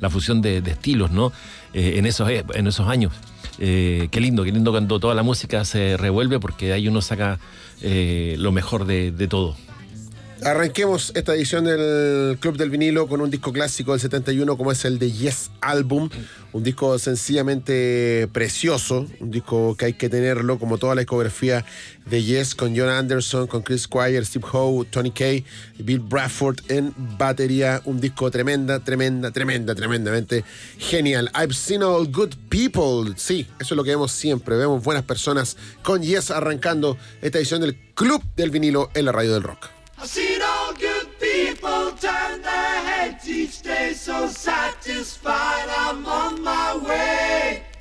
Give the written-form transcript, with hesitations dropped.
la fusión de estilos, ¿no? En esos años. Qué lindo cuando toda la música se revuelve, porque ahí uno saca lo mejor de todo. Arranquemos esta edición del Club del Vinilo con un disco clásico del 71 como es el de Yes Album, un disco sencillamente precioso, un disco que hay que tenerlo, como toda la discografía de Yes, con John Anderson, con Chris Squire, Steve Howe, Tony Kaye, Bill Bradford en batería, un disco tremendamente genial. I've seen all good people, sí, eso es lo que vemos siempre, vemos buenas personas con Yes arrancando esta edición del Club del Vinilo en la radio del rock. I've seen all good people turn their heads each day, so satisfied I'm on my way.